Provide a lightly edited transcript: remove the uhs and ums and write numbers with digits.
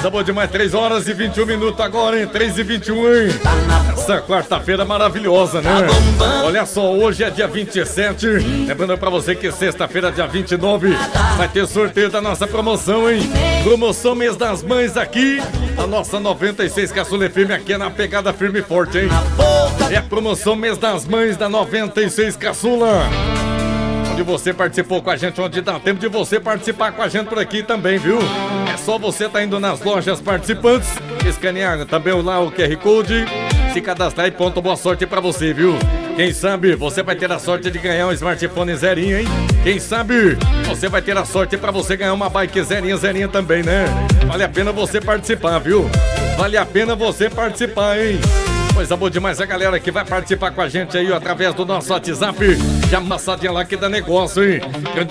Coisa boa demais, 3 horas e 21 minutos agora, hein? 3 e 21, hein? Essa quarta-feira maravilhosa, né? Olha só, hoje é dia 27. Lembrando pra você que sexta-feira, dia 29, vai ter sorteio da nossa promoção, hein? Promoção Mês das Mães aqui, a nossa 96 Caçula FM aqui é na pegada firme e forte, hein? É a promoção Mês das Mães da 96 Caçula. Onde você participou com a gente, onde dá tempo de você participar com a gente por aqui também, viu? É só você tá indo nas lojas participantes, escanear também lá o QR Code, se cadastrar e ponto, boa sorte pra você, viu? Quem sabe você vai ter a sorte de ganhar um smartphone zerinho, hein? Quem sabe você vai ter a sorte pra você ganhar uma bike zerinha também, né? Vale a pena você participar, viu? Vale a pena você participar, hein? Coisa boa demais a galera que vai participar com a gente aí, ó, através do nosso WhatsApp. Já amassadinha lá que dá negócio, hein?